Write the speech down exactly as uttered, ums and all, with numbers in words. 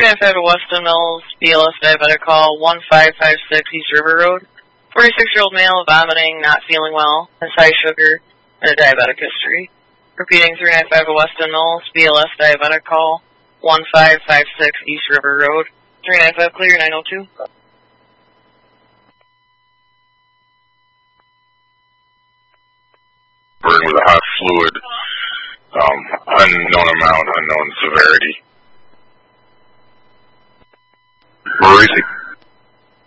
three nine five to Weston Mills, B L S diabetic call, one five five six East River Road. forty-six-year-old male, vomiting, not feeling well, has high sugar, and a diabetic history. Repeating three nine five to Weston Mills, B L S diabetic call, one five five six East River Road. three nine five clear, nine oh two. Burn with a hot fluid, um, unknown amount, unknown severity. We're racing